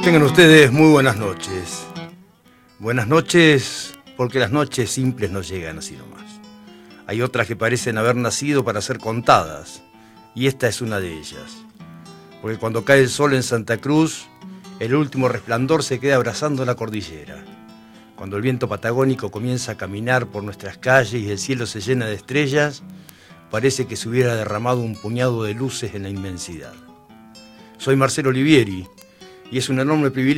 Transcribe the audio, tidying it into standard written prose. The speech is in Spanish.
Tengan ustedes muy buenas noches. Buenas noches, porque las noches simples no llegan así nomás. Hay otras que parecen haber nacido para ser contadas, y esta es una de ellas. Porque cuando cae el sol en Santa Cruz, el último resplandor se queda abrazando la cordillera. Cuando el viento patagónico comienza a caminar por nuestras calles y el cielo se llena de estrellas, parece que se hubiera derramado un puñado de luces en la inmensidad. Soy Marcelo Olivieri, y es un enorme privilegio